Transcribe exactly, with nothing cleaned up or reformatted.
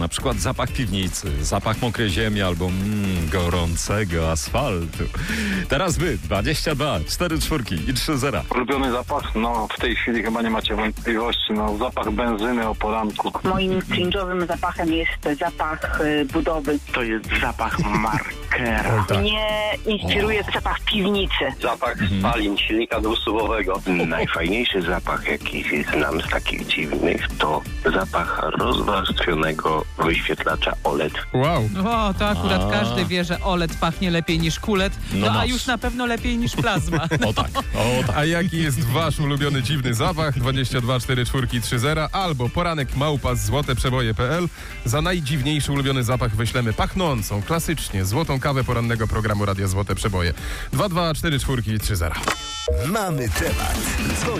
na przykład zapach piwnicy, zapach mokrej ziemi albo mm, gorącego asfaltu. Teraz wy, dwadzieścia dwa, cztery czwórki i trzy zera. Ulubiony zapach? No w tej chwili chyba nie macie wątpliwości. No zapach benzyny o poranku. Moim cringe'owym zapachem jest zapach y, budowy. To jest zapach markera. Tak. Mnie inspiruje zapach piwnicy. Zapach spalin silnika dwusuwowego. Najfajniejszy zapach, jaki znam z takich dziwnych, to zapach rozwarstwionego wyświetlacza O L E D. Wow. O, to akurat A. każdy wie, że O L E D pachnie lepiej niż kulet, No no, a masz. już na pewno lepiej niż plazma. O tak, o tak. A jaki jest wasz ulubiony dziwny zapach? dwadzieścia dwa, cztery czwórki, trzy zera albo poranek małpa z złote przeboje kropka p l. Za najdziwniejszy ulubiony zapach wyślemy pachnącą, klasycznie, złotą kawę porannego programu Radia Złote Przeboje. dwa dwa cztery czwórki trzy zera. Mamy temat. Dzwoń